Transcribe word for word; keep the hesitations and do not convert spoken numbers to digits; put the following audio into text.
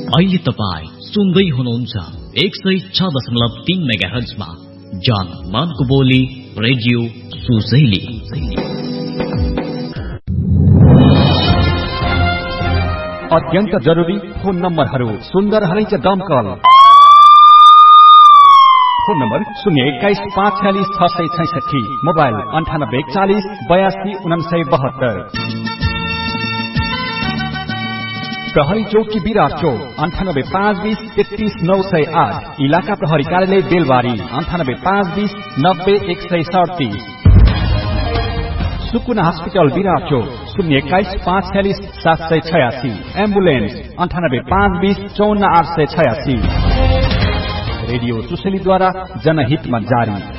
अहिले तपाईँ सुन्दै हुनुहुन्छ एक सय छ दशमलव तीन मेगा हर्जमा जन मनको बोली रेडियो सुशैली। अत्यन्त जरुरी फोन नम्बरहरू सुन्दर हरिज दमकल। फोन नम्बर शून्य एक्काइस पाँच छ्यालिस छ सय छैसठी, मोबाइल अन्ठानब्बे एकचालिस बयासी उनासय बहत्तर। प्रहरी चौकी विराट चौक अन्ठानब्बे पाँच बीस तेत्तीस नौ सय आठ, इलाका प्रहरी कार्यालय बेलबारी अन्ठानब्बे पाँच बीस नब्बे एक सय सडतिस। सुकुना हस्पिटल विराट चौक शून्य एक्काइस पाँच छ्यालिस सात सय छयासी, एम्बुलेन्स अन्ठानब्बे पाँच बीस चौन्न आठ सय छयासी। रेडियो सुशैलीद्वारा जनहितमा जारी।